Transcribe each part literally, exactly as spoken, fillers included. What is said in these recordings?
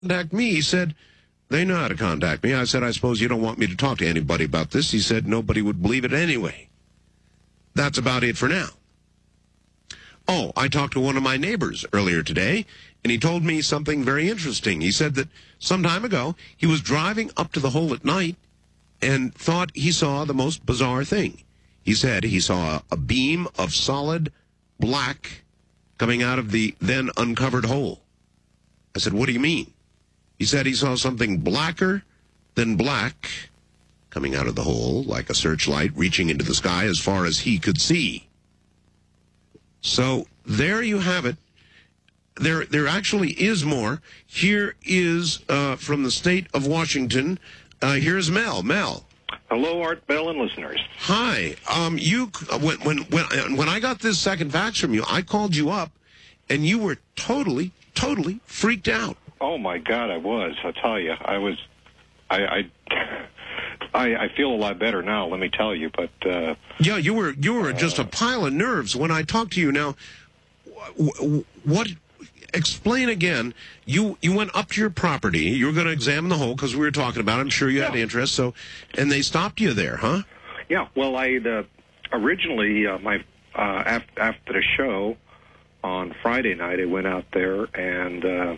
contact me. He said, they know how to contact me. I said, I suppose you don't want me to talk to anybody about this. He said, nobody would believe it anyway. That's about it for now. Oh, I talked to one of my neighbors earlier today, and he told me something very interesting. He said that some time ago, he was driving up to the hole at night and thought he saw the most bizarre thing. He said he saw a beam of solid black coming out of the then uncovered hole. I said, what do you mean? He said he saw something blacker than black coming out of the hole, like a searchlight reaching into the sky as far as he could see. So there you have it. There, there actually is more. Here is uh, from the state of Washington. Uh, here's Mel. Mel. Hello, Art Bell and listeners. Hi. Um, you when when when when I got this second fax from you, I called you up, and you were totally, totally freaked out. Oh my God, I was. I tell you, I was. I I, I, I feel a lot better now. Let me tell you, but uh, yeah, you were you were uh, just a pile of nerves when I talked to you. Now, what? Explain again. You you went up to your property. You were going to examine the hole because we were talking about it. I'm sure you had yeah. interest. So, and they stopped you there, huh? Yeah. Well, I uh, originally uh, my uh, after, after the show on Friday night, I went out there and uh,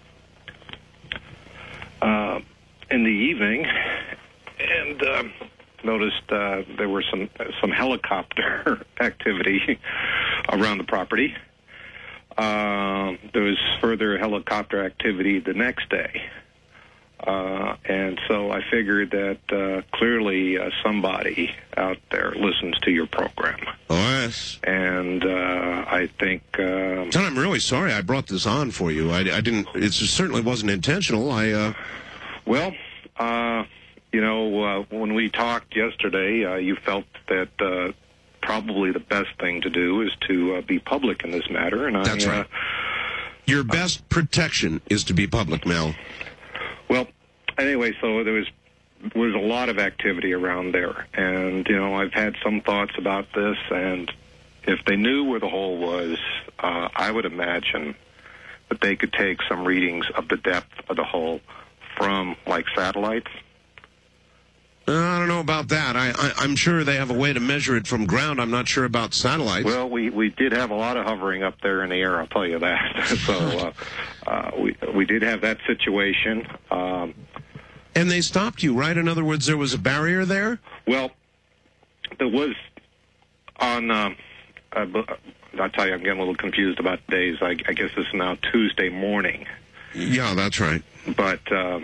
uh, in the evening and uh, noticed uh, there were some some helicopter activity around the property. Uh, there was further helicopter activity the next day. Uh, and so I figured that uh, clearly uh, somebody out there listens to your program. Oh, yes. And uh, I think... Um, John, I'm really sorry I brought this on for you. I, I didn't... It certainly wasn't intentional. I... Uh... Well, uh, you know, uh, when we talked yesterday, uh, you felt that... Uh, probably the best thing to do is to uh, be public in this matter. And That's I, right. Uh, Your best protection is to be public, Mel. Well, anyway, so there was was a lot of activity around there. And, you know, I've had some thoughts about this. And if they knew where the hole was, uh, I would imagine that they could take some readings of the depth of the hole from, like, satellites. Uh, I don't know about that. I, I, I'm sure they have a way to measure it from ground. I'm not sure about satellites. Well, we, we did have a lot of hovering up there in the air, I'll tell you that. so uh, uh, we we did have that situation. Um, and they stopped you, right? In other words, there was a barrier there? Well, there was on, um, uh, I'll tell you, I'm getting a little confused about days. I, I guess this is now Tuesday morning. Yeah, that's right. But um,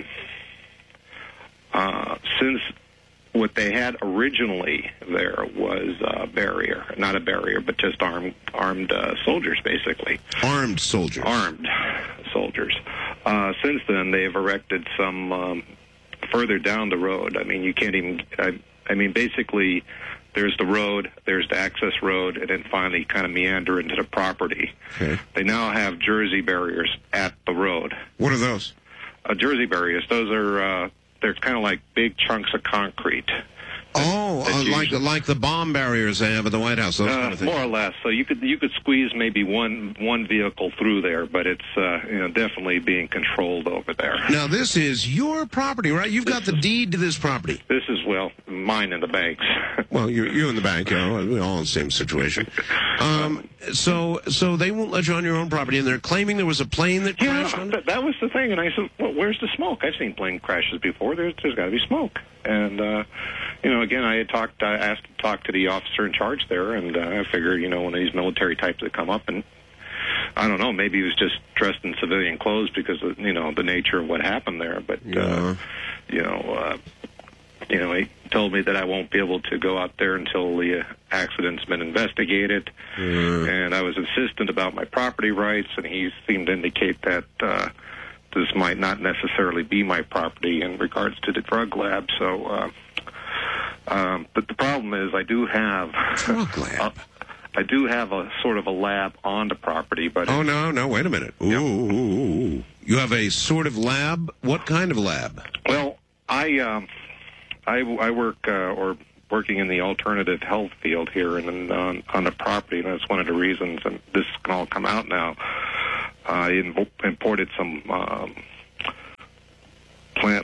uh, since... what they had originally there was a barrier, not a barrier, but just armed armed uh, soldiers, basically. Armed soldiers. Armed soldiers. Uh, since then, they've erected some um, further down the road. I mean, you can't even. I, I mean, basically, there's the road, there's the access road, and then finally, kind of meander into the property. Okay. They now have Jersey barriers at the road. What are those? Uh, Jersey barriers. Those are. Uh, They're kind of like big chunks of concrete. Oh, uh, like the like the bomb barriers they have at the White House, those uh, kind of things. More or less. So you could you could squeeze maybe one one vehicle through there, but it's uh, you know definitely being controlled over there. Now this is your property, right? You've this got the is, deed to this property. This is well mine and the bank's. Well, you're you and the bank, you know, we're all in the same situation. Um, so so they won't let you on your own property, and they're claiming there was a plane that crashed. Yeah, on that, that was the thing, and I said, well, "Where's the smoke? I've seen plane crashes before. There's there's got to be smoke." And uh, you know, again, I had talked, I asked to talk to the officer in charge there, and uh, I figured, you know, one of these military types that come up, and I don't know, maybe he was just dressed in civilian clothes because of, you know, the nature of what happened there. But yeah. uh, you know, uh, you know, he told me that I won't be able to go out there until the uh, accident's been investigated. Yeah. And I was insistent about my property rights, and he seemed to indicate that uh, this might not necessarily be my property in regards to the drug lab. So, uh, um, but the problem is, I do have drug lab. A, I do have a sort of a lab on the property, but oh no, no, wait a minute. Ooh, yeah. ooh, ooh. You have a sort of lab. What kind of lab? Well, I um, I, I work uh, or working in the alternative health field here and on, on the property, and that's one of the reasons. And this can all come out now. I imported some um,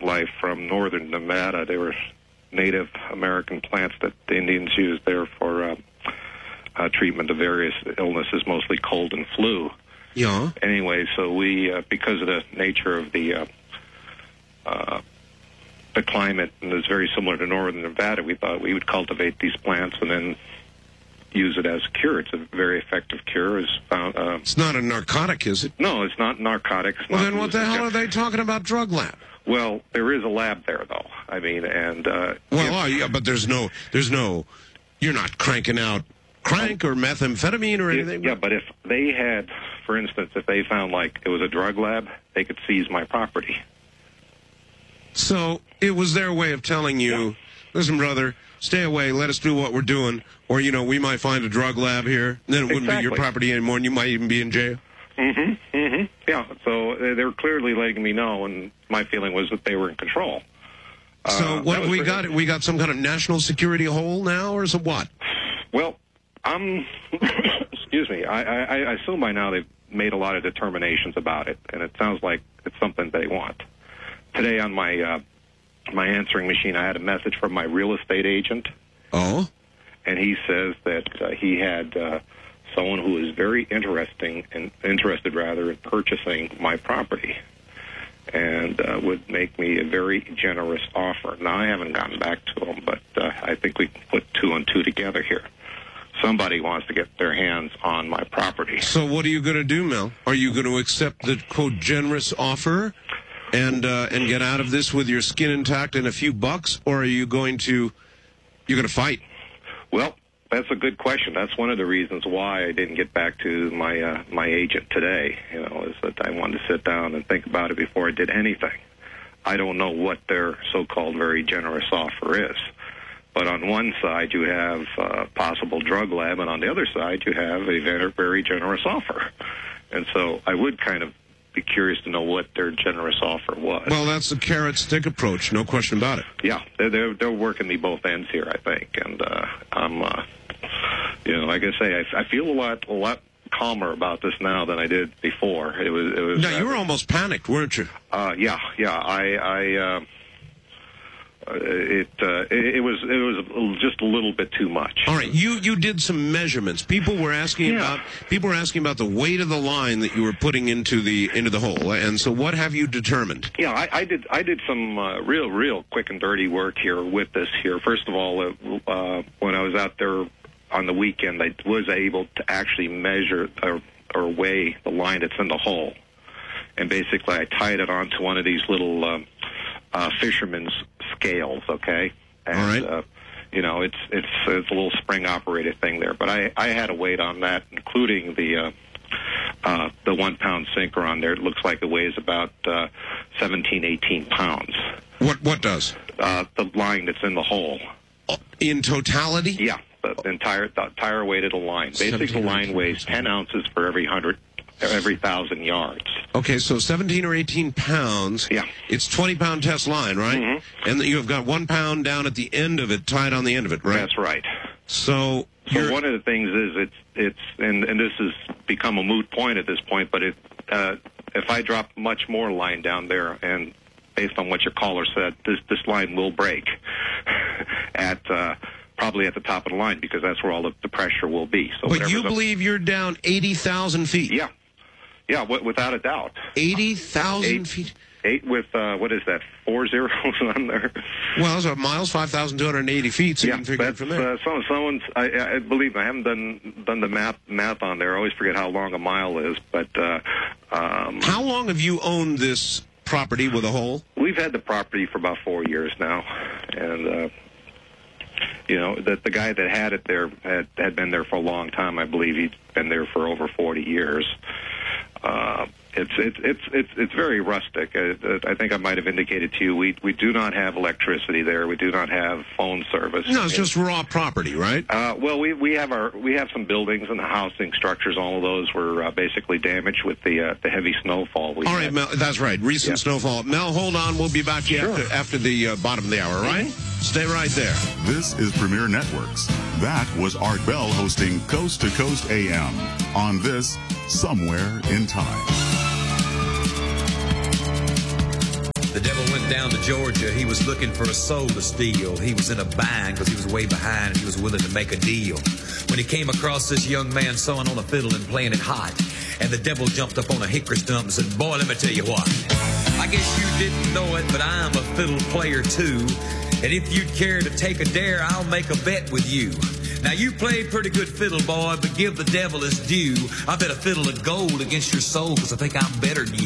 plant life from northern Nevada. They were Native American plants that the Indians used there for uh, uh, treatment of various illnesses, mostly cold and flu. Yeah. Anyway, so we, uh, because of the nature of the uh, uh, the climate, and it's very similar to northern Nevada, we thought we would cultivate these plants and then use it as a cure. It's a very effective cure. Is found. Uh, it's not a narcotic, is it? No, it's not narcotics. Well, not then what the hell are they talking about drug lab? Well, there is a lab there, though. I mean, and uh, well, if, oh, yeah, but there's no, there's no, you're not cranking out crank or methamphetamine or anything. If, yeah, but if they had, for instance, if they found like it was a drug lab, they could seize my property. So it was their way of telling you, yeah. listen, brother, stay away, let us do what we're doing, or, you know, we might find a drug lab here, and then it wouldn't exactly. be your property anymore, and you might even be in jail. Mm-hmm, mm-hmm. Yeah, so uh, they were clearly letting me know, and my feeling was that they were in control. So uh, what have we got? We got some kind of national security hole now, or is it what? Well, I'm, excuse me, I, I, I assume by now they've made a lot of determinations about it, and it sounds like it's something they want. Today on my uh, my answering machine, I had a message from my real estate agent. Oh? And he says that uh, he had uh, someone who is very interesting and interested, rather, in purchasing my property, and uh, would make me a very generous offer. Now, I haven't gotten back to him, but uh, I think we can put two and two together here. Somebody wants to get their hands on my property. So what are you going to do, Mel? Are you going to accept the, quote, generous offer and uh, and get out of this with your skin intact and a few bucks, or are you going to, you're going to fight? Well, that's a good question. That's one of the reasons why I didn't get back to my uh, my agent today. You know, is that I wanted to sit down and think about it before I did anything. I don't know what their so-called very generous offer is. But on one side, you have a possible drug lab, and on the other side, you have a very, very generous offer. And so I would kind of be curious to know what their generous offer was. Well, that's the carrot-stick approach, no question about it. Yeah, they're, they're, they're working me both ends here, I think. And uh, I'm, uh, you know, like I say, I, I feel a lot, a lot calmer about this now than I did before. It was, it was. Now, you were almost panicked, weren't you? Uh, yeah, yeah. I, I. Uh, It, uh, it it was it was just a little bit too much. All right, you you did some measurements. People were asking yeah. about people were asking about the weight of the line that you were putting into the into the hole. And so, what have you determined? Yeah, I, I did I did some uh, real real quick and dirty work here with this here. First of all, uh, uh, when I was out there on the weekend, I was able to actually measure or, or weigh the line that's in the hole, and basically I tied it onto one of these little um, uh, fisherman's scales, okay? And, all right. Uh, you know, it's it's it's a little spring-operated thing there, but I I had a weight on that, including the uh, uh, the one-pound sinker on there. It looks like it weighs about uh, seventeen, eighteen pounds. What what does? Uh, the line that's in the hole. In totality? Yeah, the entire the entire weight of the line. Basically, the line weighs ten ounces for every hundred, every thousand yards. Okay, so seventeen or eighteen pounds. Yeah. It's twenty-pound test line, right? Mm-hmm. And you have got one pound down at the end of it, tied on the end of it, right? That's right. So, so one of the things is it's it's and and this has become a moot point at this point, but it uh, if I drop much more line down there, and based on what your caller said, this this line will break at uh, probably at the top of the line, because that's where all the, the pressure will be. So, but you believe you're down eighty thousand feet? Yeah. Yeah, w- without a doubt. eighty thousand feet? Eight with, uh, what is that, four zeros on there? Well, so miles, five thousand two hundred eighty feet, so yeah, you can figure it from there. Uh, someone, someone's, I, I believe me, I haven't done done the math math on there. I always forget how long a mile is, but... Uh, um, how long have you owned this property with a hole? We've had the property for about four years now, and... Uh, You know, that the guy that had it there had, had been there for a long time. I believe he'd been there for over forty years. Uh, it's it's it's it's it's very rustic. I, I think I might have indicated to you we we do not have electricity there. We do not have phone service. No, it's just raw property, right? Uh, well, we we have our we have some buildings and the housing structures. All of those were uh, basically damaged with the uh, the heavy snowfall. We all had. right, Mel, that's right. Recent yeah. snowfall. Mel, hold on. We'll be back to you sure. after, after the uh, bottom of the hour, right? Mm-hmm. Stay right there. This is Premier Networks. That was Art Bell hosting Coast to Coast A M on this Somewhere in Time. The devil went down to Georgia. He was looking for a soul to steal. He was in a bind because he was way behind and he was willing to make a deal. When he came across this young man sewing on a fiddle and playing it hot, and the devil jumped up on a hickory stump and said, boy, let me tell you what. I guess you didn't know it, but I'm a fiddle player too. And if you'd care to take a dare, I'll make a bet with you. Now, you play pretty good fiddle, boy, but give the devil his due. I bet a fiddle of gold against your soul because I think I'm better than you.